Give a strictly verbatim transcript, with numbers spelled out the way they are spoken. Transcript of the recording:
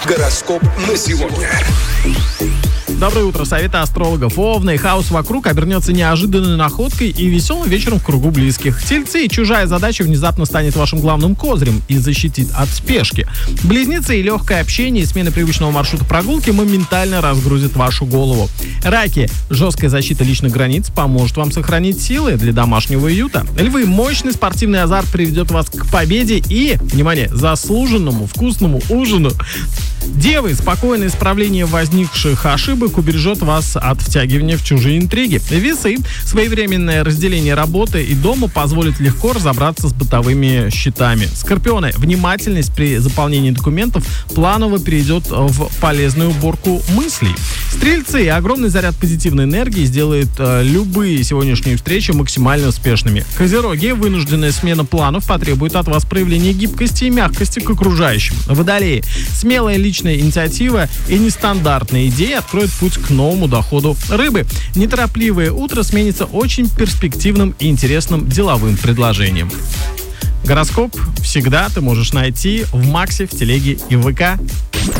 Гороскоп на сегодня. Доброе утро. Советы астрологов. Овны. Хаос вокруг обернется неожиданной находкой и веселым вечером в кругу близких. Тельцы. Чужая задача внезапно станет вашим главным козырем и защитит от спешки. Близнецы. Легкое общение и смена привычного маршрута прогулки моментально разгрузит вашу голову. Раки. Жесткая защита личных границ поможет вам сохранить силы для домашнего уюта. Львы. Мощный спортивный азарт приведет вас к победе и, внимание, заслуженному вкусному ужину. Девы. Спокойное исправление возникших ошибок убережет вас от втягивания в чужие интриги. Весы. Своевременное разделение работы и дома позволит легко разобраться с бытовыми счетами. Скорпионы. Внимательность при заполнении документов планово перейдет в полезную уборку мыслей. Стрельцы. Огромный заряд позитивной энергии сделает э, любые сегодняшние встречи максимально успешными. Козероги. Вынужденная смена планов потребует от вас проявления гибкости и мягкости к окружающим. Водолеи. Смелая личная инициатива и нестандартные идеи откроют путь к новому доходу. Рыбы. Неторопливое утро сменится очень перспективным и интересным деловым предложением. Гороскоп всегда ты можешь найти в Максе, в Телеге и в ВК.